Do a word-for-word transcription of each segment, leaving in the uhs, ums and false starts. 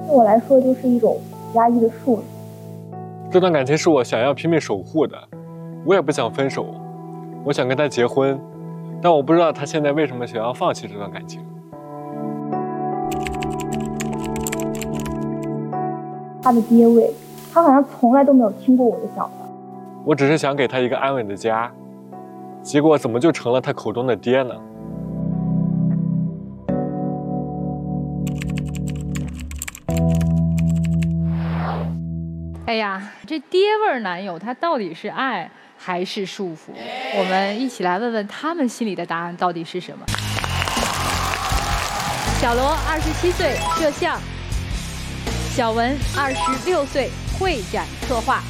对我来说就是一种压抑的束缚。 这段感情是我想要拼命守护的，我也不想分手，我想跟他结婚，但我不知道他现在为什么想要放弃这段感情。 他的爹味，他好像从来都没有听过我的想法。 我只是想给他一个安稳的家，结果怎么就成了他口中的爹呢？ 哎呀，这爹味儿男友他到底是爱还是束缚？我们一起来问问他们心里的答案到底是什么。小罗二十七岁，摄像；小文二十六岁，会展策划。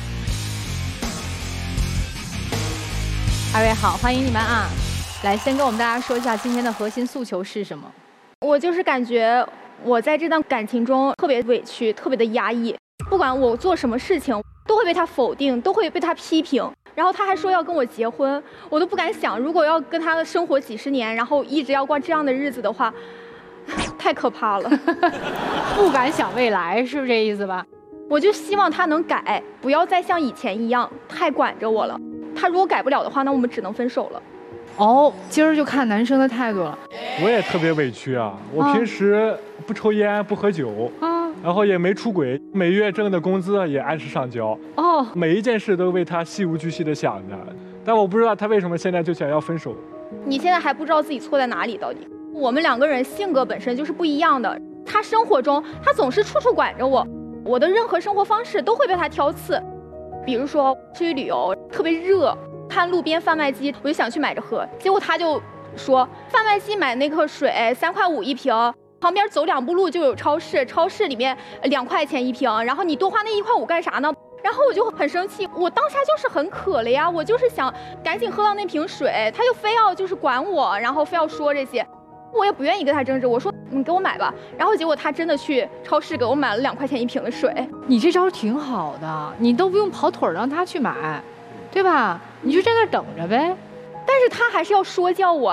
二位好，欢迎你们啊！来，先跟我们大家说一下今天的核心诉求是什么？ 我就是感觉我在这段感情中特别委屈，特别的压抑。不管我做什么事情，都会被他否定，都会被他批评。然后他还说要跟我结婚，我都不敢想，如果要跟他生活几十年，然后一直要过这样的日子的话，太可怕了。 不敢想未来，是不是这意思吧？ 我就希望他能改，不要再像以前一样太管着我了。他如果改不了的话，那我们只能分手了。 哦，今儿就看男生的态度了。 我也特别委屈啊！我平时不抽烟不喝酒，啊，然后也没出轨，每月挣的工资也按时上交。哦，每一件事都为他细无巨细的想着，但我不知道他为什么现在就想要分手。 你现在还不知道自己错在哪里，到底？我们两个人性格本身就是不一样的。他生活中他总是处处管着我，我的任何生活方式都会被他挑刺。比如说出去旅游特别热，看路边贩卖机，我就想去买着喝，结果他就说贩卖机买那个水三块五一瓶，旁边走两步路就有超市，超市里面两块钱一瓶，然后你多花那一块五干啥呢？然后我就很生气，我当下就是很渴了呀，我就是想赶紧喝到那瓶水，他就非要就是管我，然后非要说这些，我也不愿意跟他争执，我说你给我买吧，然后结果他真的去超市给我买了两块钱一瓶的水。 你这招挺好的，你都不用跑腿让他去买，对吧？你就在那等着呗。 但是他还是要说教我，